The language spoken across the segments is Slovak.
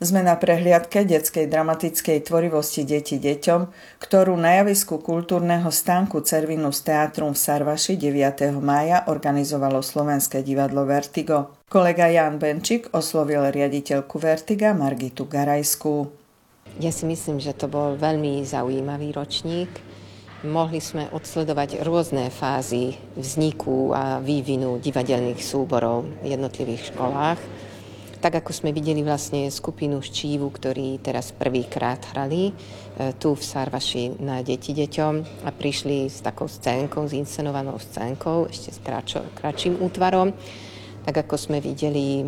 Sme na prehliadke detskej dramatickej tvorivosti Deti deťom, ktorú na javisku kultúrneho stánku Cervinus Teatrum v Sarvaši 9. mája organizovalo Slovenské divadlo Vertigo. Kolega Ján Benčík oslovil riaditeľku Vertiga Margitu Garajskú. Ja si myslím, že to bol veľmi zaujímavý ročník. Mohli sme odsledovať rôzne fázy vzniku a vývinu divadelných súborov v jednotlivých školách. Tak ako sme videli vlastne skupinu Ščívu, ktorí teraz prvýkrát hrali tu v Sarvaši na Deti deťom a prišli s takou scénkou, s inscenovanou scénkou, ešte s kratším útvarom. Tak ako sme videli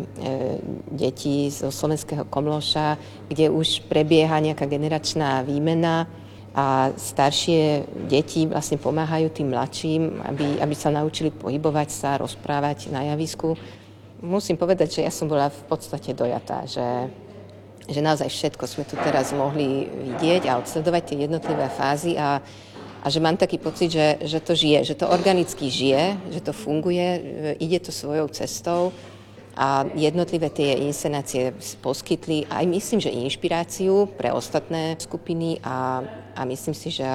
deti zo Slovenského Komloša, kde už prebieha nejaká generačná výmena a staršie deti vlastne pomáhajú tým mladším, aby sa naučili pohybovať sa, rozprávať na javisku. Musím povedať, že ja som bola v podstate dojatá, že naozaj všetko sme tu teraz mohli vidieť a odsledovať tie jednotlivé fázy a že mám taký pocit, že to žije, že to organicky žije, že to funguje, ide to svojou cestou a jednotlivé tie inscenácie poskytli aj myslím, že inšpiráciu pre ostatné skupiny a myslím si, že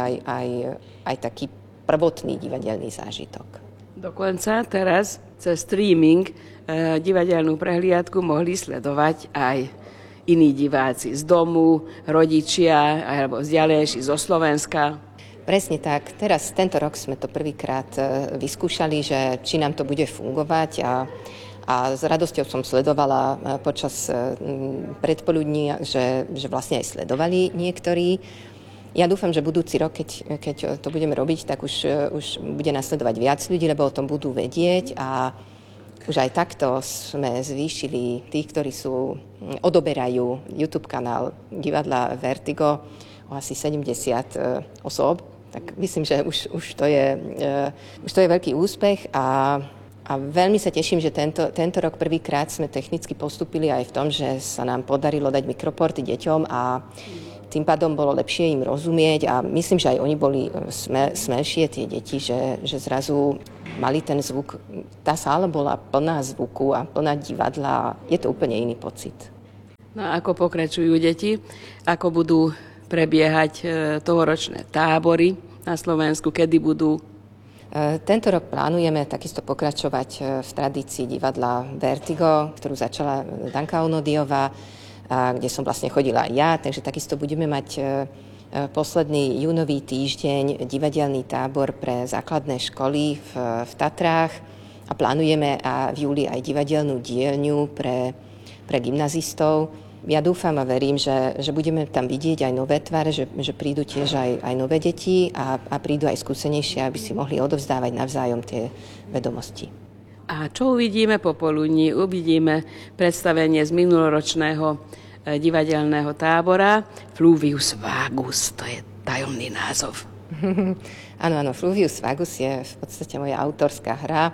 aj taký prvotný divadelný zážitok. Dokonca teraz cez streaming divadelnú prehliadku mohli sledovať aj iní diváci z domu, rodičia alebo vzdialenejší zo Slovenska. Presne tak. Teraz tento rok sme to prvýkrát vyskúšali, že či nám to bude fungovať a s radosťou som sledovala počas predpoludní, že vlastne aj sledovali niektorí. Ja dúfam, že budúci rok, keď to budeme robiť, tak už bude nasledovať viac ľudí, lebo o tom budú vedieť a už aj takto sme zvýšili tých, ktorí odoberajú YouTube kanál divadla Vertigo o asi 70 osôb. Tak myslím, že už to je veľký úspech a veľmi sa teším, že tento rok prvýkrát sme technicky postúpili aj v tom, že sa nám podarilo dať mikroporty deťom a tým pádom bolo lepšie im rozumieť a myslím, že aj oni boli smelšie tie deti, že zrazu mali ten zvuk. Tá sála bola plná zvuku a plná divadla. Je to úplne iný pocit. No a ako pokračujú deti? Ako budú prebiehať tohoročné tábory na Slovensku? Kedy budú? Tento rok plánujeme takisto pokračovať v tradícii divadla Vertigo, ktorú začala Danka Onodiová, kde som vlastne chodila aj ja, takže takisto budeme mať posledný júnový týždeň divadelný tábor pre základné školy v Tatrách a plánujeme v júli aj divadelnú dielňu pre gymnazistov. Ja dúfam a verím, že budeme tam vidieť aj nové tvare, že prídu tiež aj nové deti a prídu aj skúsenejšie, aby si mohli odovzdávať navzájom tie vedomosti. A čo uvidíme popoludní? Uvidíme predstavenie z minuloročného divadelného tábora Fluvius Vagus, to je tajomný názov. Áno, Fluvius Vagus je v podstate moja autorská hra.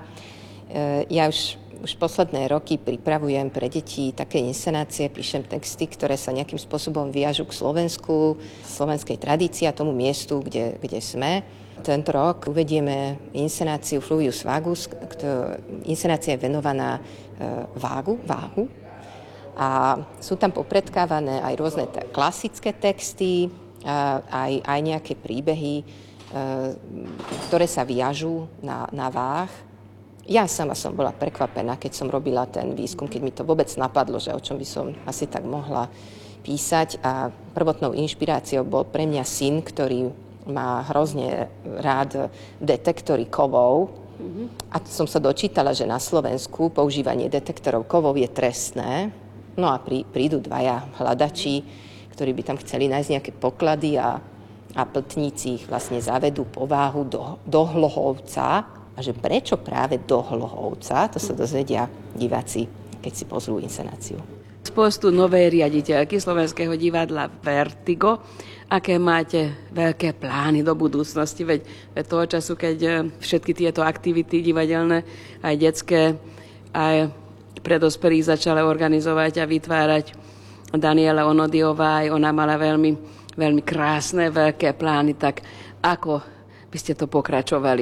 Ja už posledné roky pripravujem pre deti také inscenácie, píšem texty, ktoré sa nejakým spôsobom viažu k Slovensku, slovenskej tradícii a tomu miestu, kde sme. Tento rok uvedieme inscenáciu Fluvius Vagus, inscenácia je venovaná váhu a sú tam popredkávané aj rôzne klasické texty, aj nejaké príbehy, ktoré sa viažú na váh. Ja sama som bola prekvapená, keď som robila ten výskum, keď mi to vôbec napadlo, že o čom by som asi tak mohla písať a prvotnou inšpiráciou bol pre mňa syn, ktorý má hrozne rád detektory kovov. A som sa dočítala, že na Slovensku používanie detektorov kovov je trestné. No a prídu dvaja hľadači, ktorí by tam chceli nájsť nejaké poklady a pltníci ich vlastne zavedú po váhu do Hlohovca. A že prečo práve do Hlohovca, to sa dozvedia diváci, keď si pozrú inscenáciu. Z postu novej riaditeľky Slovenského divadla Vertigo, aké máte veľké plány do budúcnosti? Veď toho času, keď všetky tieto aktivity divadelné, aj detské, aj pre dospelých začala organizovať a vytvárať Daniela Onodiová, aj ona mala veľmi, veľmi krásne, veľké plány, tak ako by ste to pokračovali?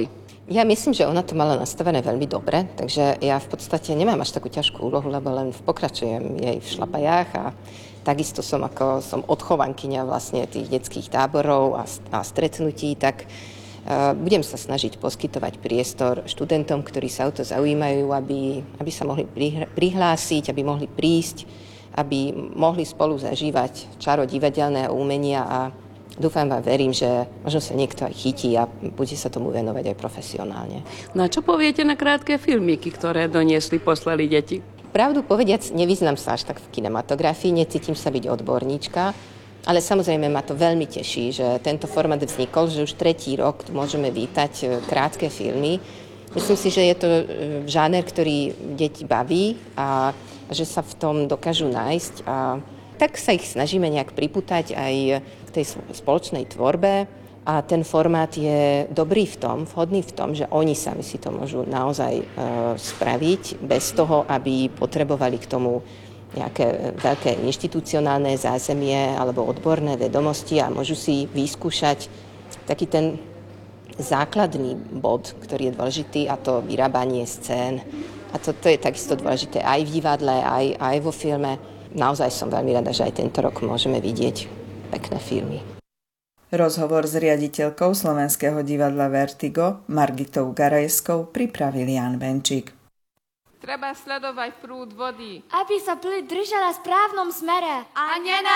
Ja myslím, že ona to mala nastavené veľmi dobre, takže ja v podstate nemám až takú ťažkú úlohu, lebo len pokračujem jej v šlapajách a takisto som odchovankyňa vlastne tých detských táborov a stretnutí, tak budem sa snažiť poskytovať priestor študentom, ktorí sa o to zaujímajú, aby sa mohli prihlásiť, aby mohli prísť, aby mohli spolu zažívať čaro divadelného umenia a dúfam a verím, že možno sa niekto aj chytí a bude sa tomu venovať aj profesionálne. No a čo poviete na krátke filmiky, ktoré poslali deti? Pravdu povediac, nevyznám sa až tak v kinematografii, necítim sa byť odborníčka, ale samozrejme ma to veľmi teší, že tento formát vznikol, že už 3. rok môžeme vítať krátke filmy. Myslím si, že je to žáner, ktorý deti baví a že sa v tom dokážu nájsť a tak sa ich snažíme nejak pripútať aj k tej spoločnej tvorbe a ten formát je dobrý vhodný v tom, že oni sami si to môžu naozaj spraviť bez toho, aby potrebovali k tomu nejaké veľké inštitucionálne zázemie alebo odborné vedomosti a môžu si vyskúšať taký ten základný bod, ktorý je dôležitý, a to vyrábanie scén. A to je takisto dôležité aj v divadle, aj vo filme. Naozaj som veľmi rada, že aj tento rok môžeme vidieť pekné filmy. Rozhovor s riaditeľkou Slovenského divadla Vertigo Margitou Garajskou pripravil Jan Benčík. Treba sledovať prúd vody, aby sa plyť držala v správnom smere. A